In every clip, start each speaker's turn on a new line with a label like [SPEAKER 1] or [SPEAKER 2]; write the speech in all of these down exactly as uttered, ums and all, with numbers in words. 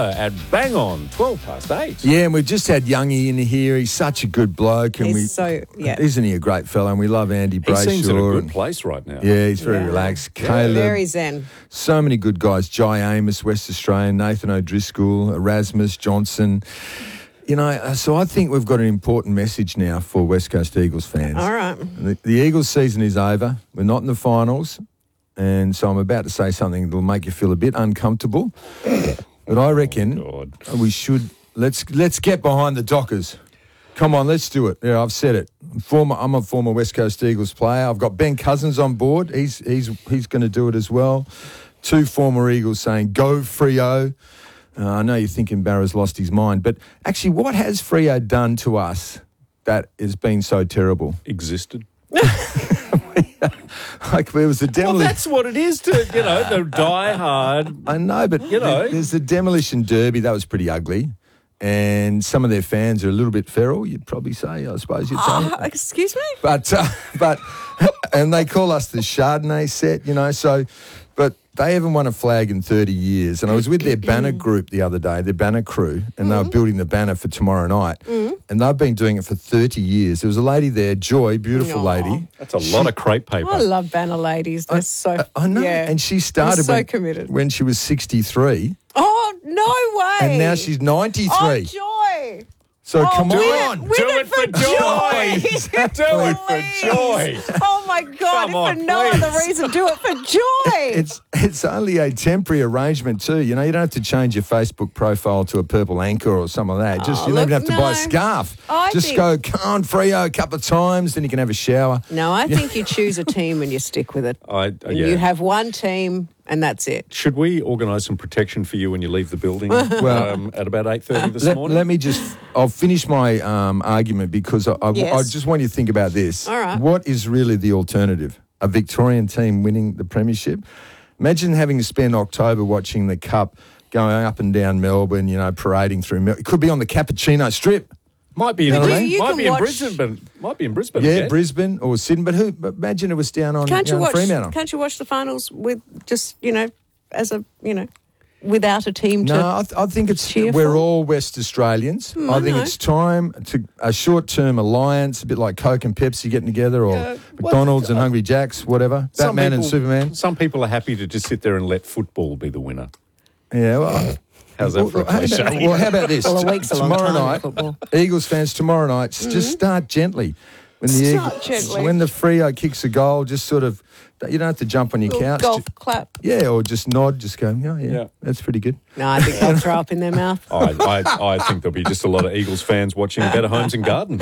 [SPEAKER 1] Bella at bang on twelve past eight.
[SPEAKER 2] Yeah, and we've just had Youngie in here. He's such a good bloke. And
[SPEAKER 3] He's
[SPEAKER 2] we,
[SPEAKER 3] so, yeah.
[SPEAKER 2] Isn't he a great fellow? And we love Andy
[SPEAKER 1] He
[SPEAKER 2] Brayshaw.
[SPEAKER 1] seems in a good
[SPEAKER 2] and-
[SPEAKER 1] place right now.
[SPEAKER 2] Yeah, he's very
[SPEAKER 3] Yeah.
[SPEAKER 2] relaxed. Caleb.
[SPEAKER 3] Very zen.
[SPEAKER 2] So many good guys. Jai Amos, West Australian, Nathan O'Driscoll, Erasmus, Johnson. You know, uh, so I think we've got an important message now for West Coast Eagles fans.
[SPEAKER 3] All right.
[SPEAKER 2] The, the Eagles season is over. We're not in the finals. And so I'm about to say something that will make you feel a bit uncomfortable. But I reckon
[SPEAKER 1] God.
[SPEAKER 2] we should, let's let's get behind the Dockers. Come on, let's do it. Yeah, I've said it. Former, I'm a former West Coast Eagles player. I've got Ben Cousins on board. He's he's he's going to do it as well. Two former Eagles saying, go Freo. Uh, I know you're thinking Barra's lost his mind, but actually what has Freo done to us that has been so terrible?
[SPEAKER 1] Existed.
[SPEAKER 2] Like there was a
[SPEAKER 1] Well,
[SPEAKER 2] demolition.
[SPEAKER 1] that's what it is to, you know, the die hard.
[SPEAKER 2] I know, but
[SPEAKER 1] You know.
[SPEAKER 2] there- there's the demolition derby. That was pretty ugly. And some of their fans are a little bit feral, you'd probably say, I suppose you'd say.
[SPEAKER 3] Oh, excuse me?
[SPEAKER 2] But, uh, but, and they call us the Chardonnay set, you know, so, but they haven't won a flag in thirty years. And I was with their banner group the other day, their banner crew, and they were building the banner for tomorrow night. And they've been doing it for thirty years. There was a lady there, Joy, beautiful
[SPEAKER 3] Aw.
[SPEAKER 2] lady.
[SPEAKER 1] That's a lot of crepe paper.
[SPEAKER 3] I love banner ladies. They're so,
[SPEAKER 2] I, I know.
[SPEAKER 3] yeah.
[SPEAKER 2] And she started
[SPEAKER 3] so
[SPEAKER 2] when,
[SPEAKER 3] committed.
[SPEAKER 2] when she was sixty-three.
[SPEAKER 3] Oh, no way.
[SPEAKER 2] And now she's
[SPEAKER 3] Oh,
[SPEAKER 2] ninety-three.
[SPEAKER 3] joy.
[SPEAKER 2] So
[SPEAKER 3] Oh,
[SPEAKER 2] come
[SPEAKER 3] win
[SPEAKER 2] on.
[SPEAKER 3] it, win
[SPEAKER 1] Do
[SPEAKER 3] it
[SPEAKER 1] it for joy. Do it for joy.
[SPEAKER 3] Oh, my God.
[SPEAKER 1] Come
[SPEAKER 3] if
[SPEAKER 1] on,
[SPEAKER 3] for no
[SPEAKER 1] please.
[SPEAKER 3] other reason, do it for joy.
[SPEAKER 2] It's it's only a temporary arrangement too. You know, you don't have to change your Facebook profile to a purple anchor or something like that. Just
[SPEAKER 3] Oh,
[SPEAKER 2] you don't
[SPEAKER 3] look,
[SPEAKER 2] even have to buy a
[SPEAKER 3] no.
[SPEAKER 2] scarf.
[SPEAKER 3] I
[SPEAKER 2] Just
[SPEAKER 3] think-
[SPEAKER 2] go, come on, Freo, a couple of times, then you can have a shower.
[SPEAKER 3] No, I think you choose a team and you stick with it.
[SPEAKER 1] I, uh,
[SPEAKER 3] And
[SPEAKER 1] yeah.
[SPEAKER 3] You have one team and that's it.
[SPEAKER 1] Should we organise some protection for you when you leave the building
[SPEAKER 2] Well,
[SPEAKER 1] um, at about eight thirty this
[SPEAKER 2] Let,
[SPEAKER 1] morning?
[SPEAKER 2] let me just, I'll finish my um, argument because I, I,
[SPEAKER 3] Yes.
[SPEAKER 2] I just want you to think about this.
[SPEAKER 3] All right.
[SPEAKER 2] What is really the alternative? A Victorian team winning the premiership? Imagine having to spend October watching the Cup going up and down Melbourne, you know, parading through Melbourne. It could be on the Cappuccino Strip.
[SPEAKER 1] might be in,
[SPEAKER 2] You know what I
[SPEAKER 1] Brisbane.
[SPEAKER 2] mean?
[SPEAKER 3] You
[SPEAKER 1] might
[SPEAKER 3] can
[SPEAKER 1] be in
[SPEAKER 3] watch-
[SPEAKER 1] Brisbane, but might be in Brisbane.
[SPEAKER 2] Yeah,
[SPEAKER 1] again.
[SPEAKER 2] Brisbane or Sydney. But who? But imagine it was down on,
[SPEAKER 3] Can't you
[SPEAKER 2] down
[SPEAKER 3] watch?
[SPEAKER 2] Fremantle.
[SPEAKER 3] Can't you watch the finals with just you know, as a you know, without a team to?
[SPEAKER 2] No, I, th- I think it's
[SPEAKER 3] cheer
[SPEAKER 2] we're
[SPEAKER 3] for?
[SPEAKER 2] all West Australians.
[SPEAKER 3] Hmm,
[SPEAKER 2] I
[SPEAKER 3] I
[SPEAKER 2] think
[SPEAKER 3] know.
[SPEAKER 2] it's time to a short-term alliance, a bit like Coke and Pepsi getting together, or
[SPEAKER 1] Yeah,
[SPEAKER 2] McDonald's and Hungry Jacks, whatever.
[SPEAKER 1] Some
[SPEAKER 2] Batman and
[SPEAKER 1] people-
[SPEAKER 2] Superman.
[SPEAKER 1] Some people are happy to just sit there and let football be the winner.
[SPEAKER 2] Yeah. Well,
[SPEAKER 1] How's that for a
[SPEAKER 2] well, how
[SPEAKER 1] cliche?
[SPEAKER 2] about, well, how about this?
[SPEAKER 3] Well, a week's a long
[SPEAKER 2] tomorrow
[SPEAKER 3] time in
[SPEAKER 2] night,
[SPEAKER 3] football.
[SPEAKER 2] Eagles fans, tomorrow night, s- just start gently. When the
[SPEAKER 3] Start
[SPEAKER 2] Eagles,
[SPEAKER 3] gently.
[SPEAKER 2] when the Freo kicks a goal, just sort of, you don't have to jump on your
[SPEAKER 3] Little
[SPEAKER 2] couch.
[SPEAKER 3] golf
[SPEAKER 2] Ju-
[SPEAKER 3] clap.
[SPEAKER 2] yeah, or just nod, just go, oh, yeah,
[SPEAKER 1] Yeah.
[SPEAKER 2] that's pretty good.
[SPEAKER 3] No, I think they'll throw up in their mouth.
[SPEAKER 1] I, I, I think there'll be just a lot of Eagles fans watching Better Homes and Gardens.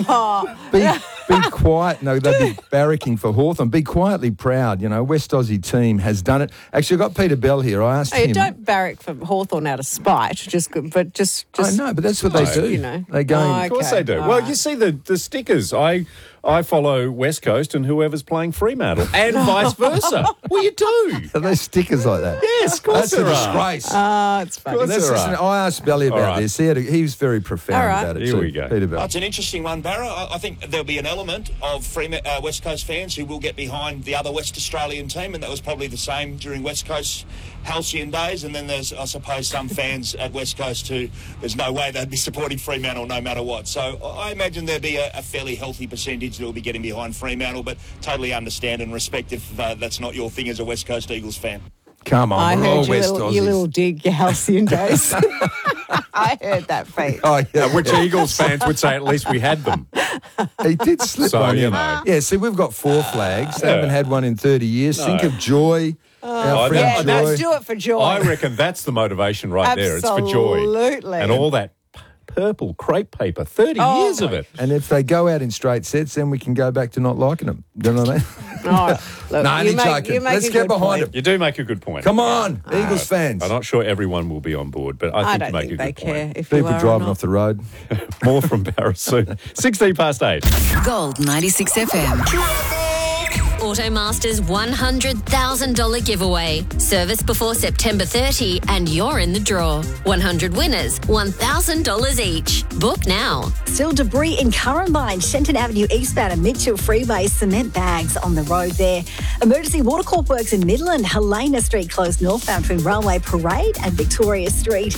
[SPEAKER 2] Be be quiet. No, they'd be barracking for Hawthorn. Be quietly proud. You know, West Aussie team has done it. Actually, I got Peter Bell here. I asked
[SPEAKER 3] Hey,
[SPEAKER 2] him.
[SPEAKER 3] don't barrack for Hawthorn out of spite, just but just
[SPEAKER 2] I
[SPEAKER 3] just.
[SPEAKER 2] know, but that's what they
[SPEAKER 1] No,
[SPEAKER 2] do.
[SPEAKER 3] you know.
[SPEAKER 2] They go.
[SPEAKER 3] Oh,
[SPEAKER 1] Of course
[SPEAKER 3] Okay,
[SPEAKER 1] they do.
[SPEAKER 3] all
[SPEAKER 1] Well,
[SPEAKER 3] right.
[SPEAKER 1] you see the, the stickers. I I follow West Coast and whoever's playing Fremantle, and vice versa. Well, you do.
[SPEAKER 2] Are they stickers like that?
[SPEAKER 1] Yes, of course
[SPEAKER 2] That's a
[SPEAKER 1] there are.
[SPEAKER 2] disgrace.
[SPEAKER 3] Ah, it's funny.
[SPEAKER 1] course
[SPEAKER 2] Let's
[SPEAKER 1] there
[SPEAKER 2] listen.
[SPEAKER 1] are.
[SPEAKER 2] I asked Belly about
[SPEAKER 1] All right.
[SPEAKER 2] this. He, had a, he was very profound
[SPEAKER 3] All right.
[SPEAKER 2] about it
[SPEAKER 1] Here
[SPEAKER 2] too.
[SPEAKER 1] we go.
[SPEAKER 2] Peter
[SPEAKER 4] Oh,
[SPEAKER 2] Bell.
[SPEAKER 4] it's an interesting one, Barra. I, I think there'll be an element of Freeman, uh, West Coast fans who will get behind the other West Australian team, and that was probably the same during West Coast halcyon days. And then there's, I suppose, some fans at West Coast who there's no way they'd be supporting Fremantle no matter what. So I imagine there'll be a, a fairly healthy percentage that will be getting behind Fremantle, but totally understand and respect if uh, that's not your thing as a West Coast Eagles fan.
[SPEAKER 2] Come on,
[SPEAKER 3] I
[SPEAKER 2] we're all
[SPEAKER 3] heard your
[SPEAKER 2] West
[SPEAKER 3] little,
[SPEAKER 2] Aussies.
[SPEAKER 3] your little dig, your halcyon days. I heard that, Pete.
[SPEAKER 2] Oh yeah,
[SPEAKER 1] Uh, which Eagles fans would say at least we had them.
[SPEAKER 2] he did slip
[SPEAKER 1] So,
[SPEAKER 2] one
[SPEAKER 1] you
[SPEAKER 2] in.
[SPEAKER 1] know.
[SPEAKER 2] Yeah, see, we've got four flags. They
[SPEAKER 1] Yeah.
[SPEAKER 2] haven't had one in thirty years.
[SPEAKER 1] No.
[SPEAKER 2] Think of Joy. our
[SPEAKER 1] Oh,
[SPEAKER 2] friend
[SPEAKER 3] Yeah,
[SPEAKER 1] that-
[SPEAKER 2] Joy.
[SPEAKER 3] let's do it for joy.
[SPEAKER 1] I reckon that's the motivation right there. It's for joy.
[SPEAKER 3] Absolutely.
[SPEAKER 1] And all that p- purple crepe paper. thirty
[SPEAKER 3] Oh,
[SPEAKER 1] years of
[SPEAKER 3] my-
[SPEAKER 1] it.
[SPEAKER 2] And if they go out in straight sets, then we can go back to not liking them. You know what I mean?
[SPEAKER 3] Oh, look,
[SPEAKER 2] Nah,
[SPEAKER 3] you
[SPEAKER 2] only
[SPEAKER 3] make,
[SPEAKER 2] joking.
[SPEAKER 3] you make
[SPEAKER 2] Let's
[SPEAKER 3] a
[SPEAKER 2] get
[SPEAKER 3] good
[SPEAKER 2] behind
[SPEAKER 3] point.
[SPEAKER 2] it.
[SPEAKER 1] You do make a good point.
[SPEAKER 2] Come on, Eagles fans.
[SPEAKER 1] I'm not sure everyone will be on board, but I
[SPEAKER 3] I
[SPEAKER 1] think
[SPEAKER 3] don't
[SPEAKER 1] you make
[SPEAKER 3] think
[SPEAKER 1] a
[SPEAKER 3] they
[SPEAKER 1] good
[SPEAKER 3] care
[SPEAKER 1] point.
[SPEAKER 3] if you
[SPEAKER 2] People
[SPEAKER 3] are or
[SPEAKER 2] driving
[SPEAKER 3] not.
[SPEAKER 2] off the road.
[SPEAKER 1] More from Paris soon. sixteen past eight.
[SPEAKER 5] Gold ninety-six F M.
[SPEAKER 6] Automasters one hundred thousand dollars giveaway. Service before September thirtieth and you're in the draw. one hundred winners, one thousand dollars each. Book now.
[SPEAKER 7] Still debris in Currambine, Shenton Avenue eastbound and Mitchell Freeway, cement bags on the road there. Emergency water corp works in Midland, Helena Street closed northbound between Railway Parade and Victoria Street.